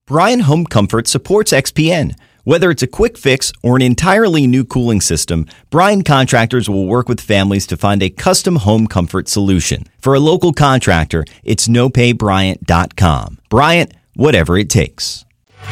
Bryant Home Comfort supports XPN. Whether it's a quick fix or an entirely new cooling system, Bryant contractors will work with families to find a custom home comfort solution. For a local contractor, it's nopaybryant.com. Bryant, whatever it takes.